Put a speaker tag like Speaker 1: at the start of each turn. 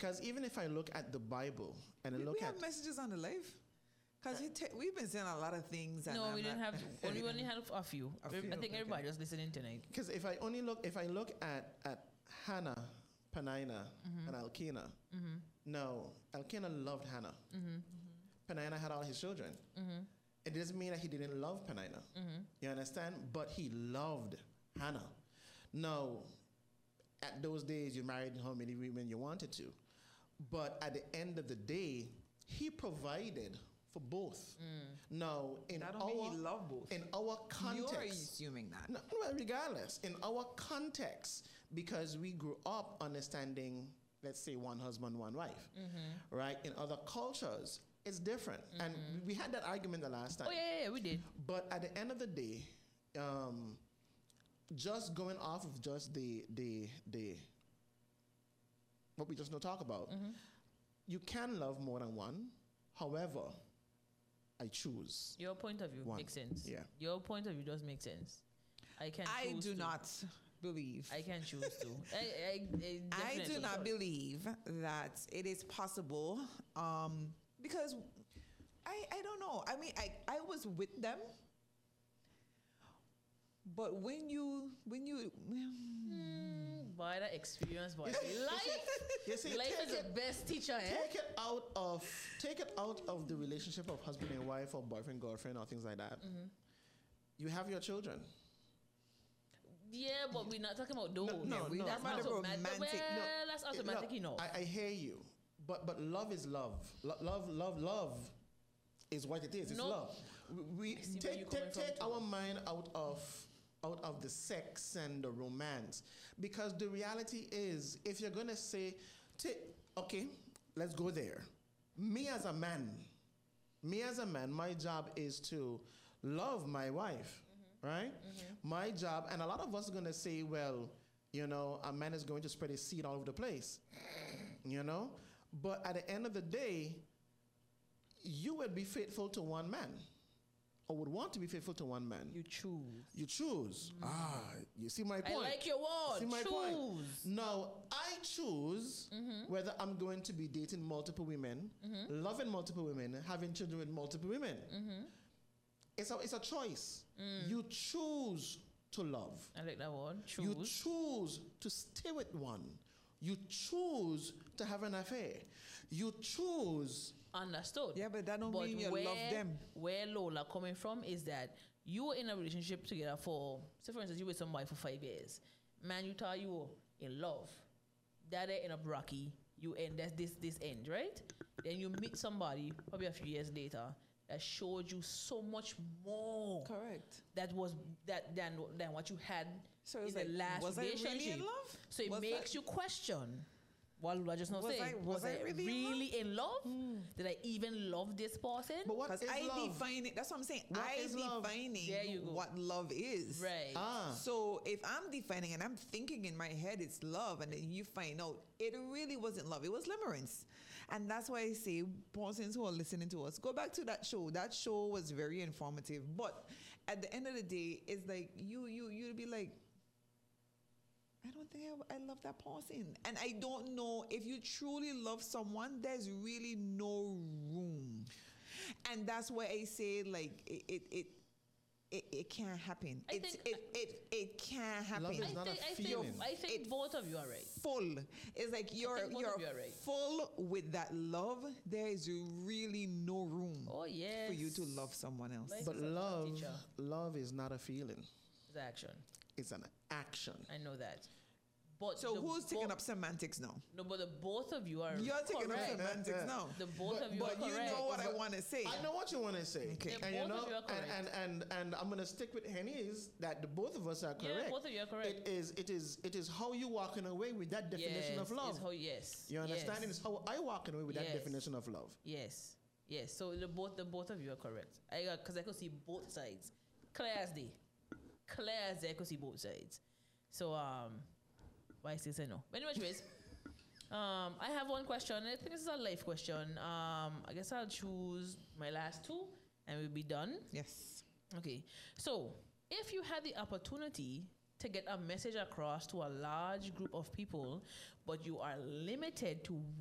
Speaker 1: Because even if I look at the Bible and I look
Speaker 2: we
Speaker 1: at
Speaker 2: have messages on the live. Because we've been saying a lot of things. And
Speaker 3: No, we didn't have. We only had a few. I think everybody was listening tonight.
Speaker 1: because if I look at Hannah, Penina, and Elkanah. No, Elkanah loved Hannah. Penina had all his children. It doesn't mean that he didn't love Penina. You understand? But he loved Hannah. Now, at those days, you married how many women you wanted to. But at the end of the day, he provided for both. Now, in
Speaker 2: that don't mean he loved both.
Speaker 1: In our context,
Speaker 2: You're assuming that.
Speaker 1: no, well, regardless, in our context, because we grew up understanding, let's say, one husband, one wife, right? In other cultures, it's different, and we had that argument the last time.
Speaker 3: Oh yeah, we did.
Speaker 1: But at the end of the day, just going off of just the what we just now talk about, you can love more than one. However, I choose.
Speaker 3: Your point of view
Speaker 1: One.
Speaker 3: makes sense.
Speaker 1: Yeah.
Speaker 3: Your point of view does make sense. I
Speaker 2: do not believe.
Speaker 3: I can choose to. I
Speaker 2: do
Speaker 3: definitely
Speaker 2: not
Speaker 3: don't.
Speaker 2: believe that it is possible because I don't know. I mean, I was with them, but when you
Speaker 3: By that experience, boy.
Speaker 1: You see,
Speaker 3: Life
Speaker 1: take
Speaker 3: is the best teacher, eh?
Speaker 1: Take it out of the relationship of husband and wife or boyfriend, girlfriend, or things like that. You have your children.
Speaker 3: Yeah, but we're not talking about those.
Speaker 1: No,
Speaker 3: That's
Speaker 2: not
Speaker 3: not
Speaker 2: about
Speaker 3: automatic.
Speaker 2: romantic.
Speaker 3: Well, that's automatic, you know.
Speaker 1: I hear you, but love is love. Love is what it is. It's
Speaker 3: No.
Speaker 1: love. We
Speaker 3: I see where you're coming
Speaker 1: take
Speaker 3: from,
Speaker 1: our mind out of the sex and the romance, because the reality is, if you're gonna say, okay, let's go there. Me as a man, my job is to love my wife, right? My job, and a lot of us are gonna say, well, you know, a man is going to spread his seed all over the place, you know. But at the end of the day, you would be faithful to one man, or would want to be faithful to one man.
Speaker 3: You choose.
Speaker 1: You choose. You see my point.
Speaker 3: I like your word.
Speaker 1: See my
Speaker 3: Choose.
Speaker 1: point. Now, I choose whether I'm going to be dating multiple women, loving multiple women, having children with multiple women. It's a choice. You choose to love.
Speaker 3: I like that word. Choose.
Speaker 1: You choose to stay with one. You choose to have an affair. You choose.
Speaker 3: Understood.
Speaker 2: Yeah, but that don't mean you love them.
Speaker 3: Where Lola coming from is that you were in a relationship together for, say for instance, you were with somebody for 5 years. Man, you thought you were in love. That end up rocky. You end this end, right? Then you meet somebody probably a few years later that showed you so much more.
Speaker 2: Correct.
Speaker 3: That was than what you had
Speaker 2: So
Speaker 3: in
Speaker 2: it's
Speaker 3: the
Speaker 2: like,
Speaker 3: last
Speaker 2: was I
Speaker 3: relationship.
Speaker 2: really in love?
Speaker 3: So it
Speaker 2: Was
Speaker 3: makes
Speaker 2: that-
Speaker 3: you question. Well, I just not saying, was I really in love? Did I even love this person?
Speaker 1: But what
Speaker 2: Because
Speaker 1: is
Speaker 2: I
Speaker 1: love?
Speaker 2: define it. That's what I'm saying.
Speaker 1: What
Speaker 2: I
Speaker 1: is love?
Speaker 3: There you
Speaker 2: defining
Speaker 3: go.
Speaker 2: what love is.
Speaker 3: Right.
Speaker 2: So if I'm defining and I'm thinking in my head it's love, and then you find out it really wasn't love, it was limerence. And that's why I say, persons who are listening to us, go back to that show. That show was very informative. But at the end of the day, it's like you'd be like, I don't think I love that person. And I don't know, if you truly love someone, there's really no room. And that's why I say, like, it can't happen. It can't happen.
Speaker 1: Love is not a feeling.
Speaker 3: I think
Speaker 2: It
Speaker 3: both of you are right.
Speaker 2: Full. It's like you're
Speaker 3: both of you are right.
Speaker 2: full with that love. There is really no room
Speaker 3: Oh yes.
Speaker 2: for you to love someone else.
Speaker 3: Like-
Speaker 1: But
Speaker 3: Teacher.
Speaker 1: love is not a feeling.
Speaker 3: It's action.
Speaker 1: It's an action.
Speaker 3: I know that. But
Speaker 2: So
Speaker 3: the
Speaker 2: who's taking
Speaker 3: bo-
Speaker 2: up semantics now?
Speaker 3: No, but the both of you are
Speaker 2: You're taking up
Speaker 3: correct.
Speaker 2: semantics now.
Speaker 3: The both of you
Speaker 2: But
Speaker 3: are
Speaker 2: you
Speaker 3: correct.
Speaker 2: know what I want to say.
Speaker 1: I know what you want to say.
Speaker 2: Okay.
Speaker 3: Yeah,
Speaker 1: And you
Speaker 3: both
Speaker 1: know,
Speaker 3: of you are correct.
Speaker 1: and I'm gonna stick with Henny's that the both of us are
Speaker 3: Yeah,
Speaker 1: correct.
Speaker 3: both of you are correct.
Speaker 1: It is how you walking away with that definition of love.
Speaker 3: It's how, yes.
Speaker 1: You understand?
Speaker 3: Yes.
Speaker 1: It's how I walking away with that
Speaker 3: Yes.
Speaker 1: definition of love.
Speaker 3: Yes. Yes. So the both of you are correct. Because I could see both sides. Clear as day. Clear as day, I could see both sides. So why I still say no? But anyways, I have one question. I think this is a life question. I guess I'll choose my last two and we'll be done.
Speaker 2: Yes.
Speaker 3: Okay. So if you had the opportunity to get a message across to a large group of people, but you are limited to